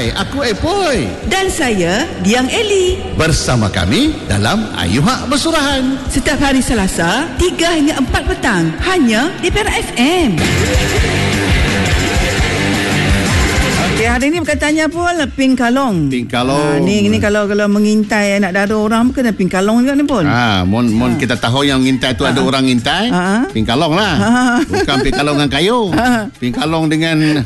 Hai, aku Epoi. Dan saya, Diang Eli. Bersama kami dalam Ayuhak Bersurahan. Setiap hari Selasa, 3 hingga 4 petang. Hanya di Perak FM. Okey, hari ni bukan tanya pun ping kalong. Ping kalong. Ni kalau mengintai anak dara orang pun kena ping kalong juga ni pun. Mon kita tahu yang ngintai tu ada orang ngintai. Ping kalong lah. Bukan ping kalong dengan kayu. Ping kalong dengan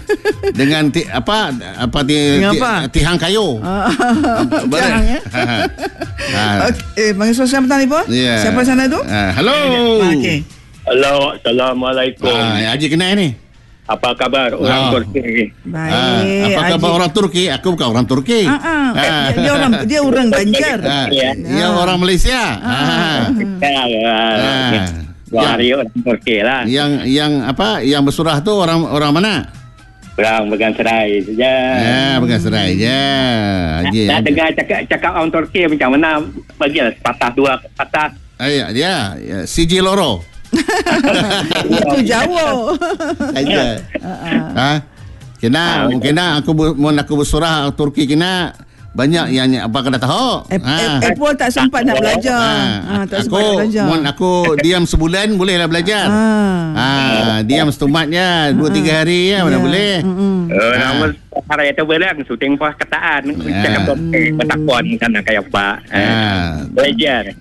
tihang kayu. Tihang ya. Okey, panggil suara petang ni pun. Yeah. Siapa sana tu? Hello. Okey. Halo, Assalamualaikum. Haji kenal ni? Apa khabar orang Turki? Baik. Apa khabar orang Turki? Aku bukan orang Turki. Dia orang Banjar. Dia orang Malaysia. Hari orang Turki lah. Yang bersurah tu orang mana? Orang Began Serai saja. Began Serai je. Nak dengar cakap orang Turki macam mana? Bagilah sepatah dua patah. Dia Siji Loro. Itu Jawa. Aja. Kena aku bersurah Turki kena banyak yang apa kena tahu. Apple tak sempat nak belajar. Aku diam sebulan bolehlah belajar. Diam setumatnya 2-3 hari ya mana boleh. Nama hari itu berang syuting pas kataan cakap bertakon sana kayak Pak. Belajar.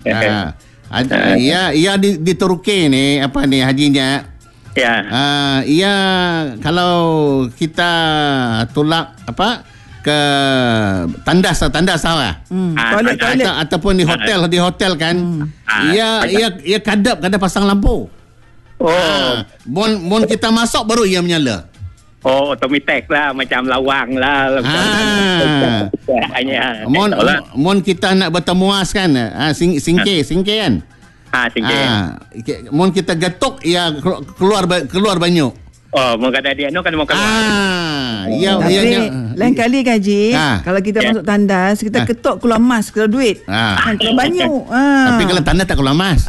Ia di Turki ni apa ni hajinya? Ya. Ia kalau kita tolak ke tandas tahu Toilet. Ataupun di hotel kan. Ia kadap pasang lampu. Mon kita masuk baru ia menyala. Otomatik lah macam lawang lah. Mon kita nak bertemuas kan, singkir kan. Singkir. Mon kita getuk ia keluar banyak. Mau kata dia kan mau keluar. Lain kali Haji, kalau kita masuk tandas, kita ketuk keluar mas, keluar duit. Keluar banyak. Tapi kalau tandas tak keluar mas.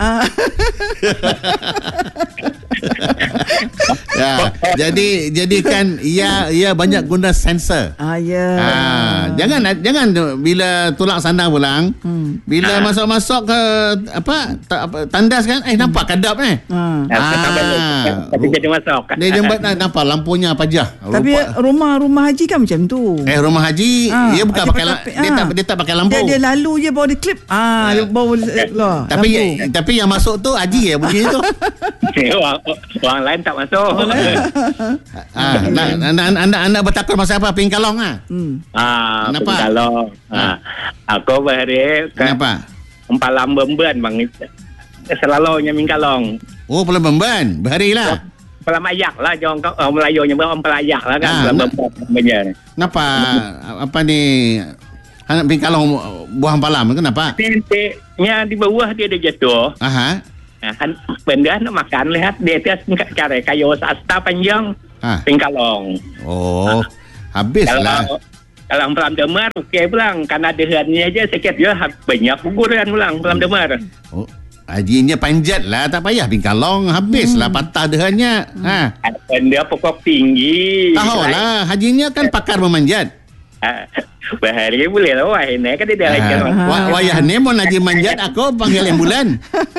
Jadi kan ia banyak guna sensor. Jangan bila tolak sandang pulang, bila masuk ke tandas kan nampak kadap tapi jadi masuk. Dia jembat nampak lampunya pajah. Tapi rumah haji kan macam tu. Rumah haji dia bukan pakai dia tak pakai lampu. Dia lalu je bawa dia clip. Dia bawa keluar. Tapi yang masuk tu haji bunyi tu. Orang lain tak masuk. Anda bertakut masa apa? Pingkalong Kenapa? Pingkalong. Aku berhari kenapa? Empalam Bemban bang. Selalunya Pingkalong. Pelam Bemban. Berhari lah. Pelam ayak lah. Melayu nyebut empalayak lah kan. Pelam Bemban. Kenapa? Apa ni? Anak Pingkalong buah empalam. Kenapa? Nya di bawah dia ada jatuh. Benda nak makan lihat dia cara kayu sasta panjang Pingkalong. Habislah. Kalau Pelam Demar okey pulang karena dehannya aja sikit je banyak guguran pulang Pelam Demar. Hajinya panjat lah tak payah Pingkalong habislah patah dehannya. Benda pokok tinggi. Tahu lah hajinya kan pakar memanjat. Bahari boleh lah wah ini kan dia lagi wayah ni mau lagi manjat aku panggil ambulan.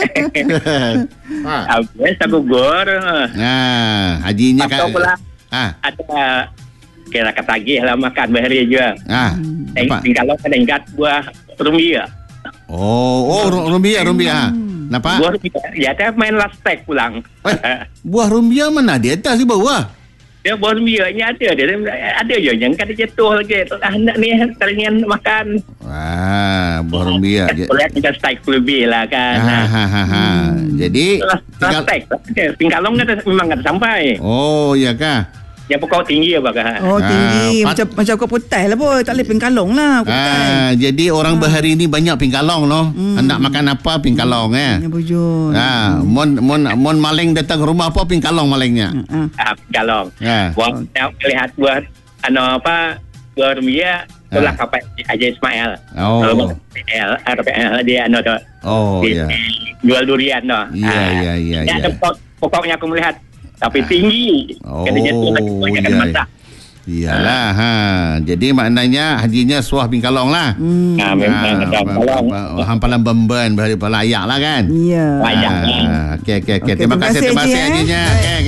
Habis aku gugur. Hajinya kan ada kira katagih lah makan bahari juga. Kalau ada ingat buah rumbia. Rumbia. Kenapa? Buah rumbia. Ya dia main lastek pulang. Buah rumbia mana di atas di bawah? Dia buah rumbianya ada je yang kata jatuh lagi anak ni teringan makan buah rumbia boleh kita strike lebih lah kan jadi Pingkalong memang tak sampai ya kah yang pokok tinggi apa kah tinggi macam kau putih lah pun tak boleh Pingkalong lah jadi orang bahari ni banyak Pingkalong nak makan apa Pingkalong bujur mon maling datang rumah apa Pingkalong malingnya Pingkalong buat lihat buat buah rumbia tolak apa aja Ismail RPL dia jual durian iya pokoknya aku melihat tapi tinggi kena jatuh lagi banyak masak Iyalah. Jadi maknanya hajinya suah bin kalong lah. Memang ada kalong. Hampalan bemban berhari layak lah kan. Ya. Layak. Okey. Terima kasih hajinya.